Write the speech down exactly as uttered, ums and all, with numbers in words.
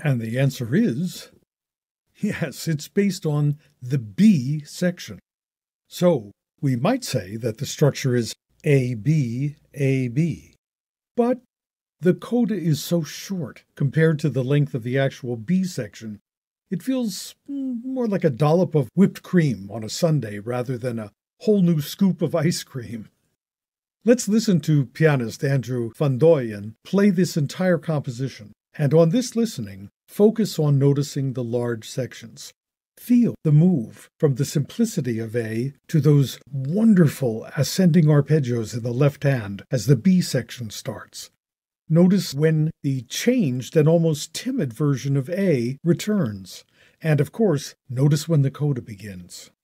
And the answer is yes, it's based on the B section. So we might say that the structure is A B A B. But the coda is so short compared to the length of the actual B section, it feels more like a dollop of whipped cream on a sundae rather than a whole new scoop of ice cream. Let's listen to pianist Andrew van Duijn play this entire composition, and on this listening, focus on noticing the large sections. Feel the move from the simplicity of A to those wonderful ascending arpeggios in the left hand as the B section starts. Notice when the changed and almost timid version of A returns. And of course, notice when the coda begins.